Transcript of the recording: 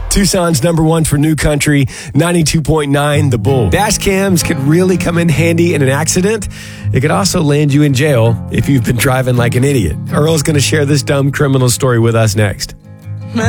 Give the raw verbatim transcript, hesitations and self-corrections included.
Tucson's number one for New Country, ninety-two point nine, The Bull. Dash cams could really come in handy in an accident. It could also land you in jail if you've been driving like an idiot. Earl's going to share this dumb criminal story with us next.